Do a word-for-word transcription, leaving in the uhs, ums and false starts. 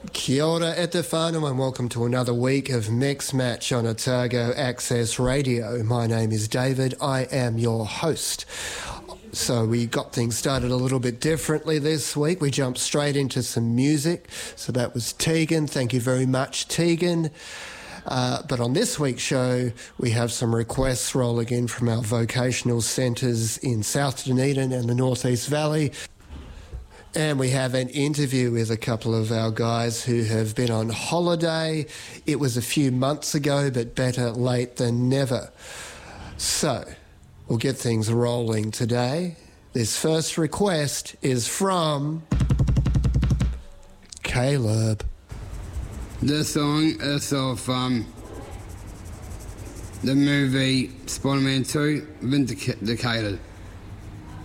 Kia ora e te whānau and welcome to another week of Mix Match on Otago Access Radio. My name is David. I am your host. So we got things started a little bit differently this week. We jumped straight into some music. So that was Tegan. Thank you very much, Tegan. Uh, but on this week's show, we have some requests rolling in from our vocational centres in South Dunedin and the North East Valley. And we have an interview with a couple of our guys who have been on holiday. It was a few months ago, but better late than never. So we'll get things rolling today. This first request is from Caleb. This song is of um, the movie Spider-Man two, Vindicated.